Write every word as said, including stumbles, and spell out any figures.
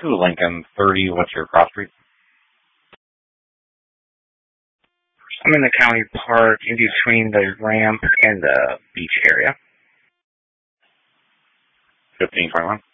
to Lincoln, thirty. What's your cross street? I'm in the county park in between the ramp and the beach area. fifteen twenty-one.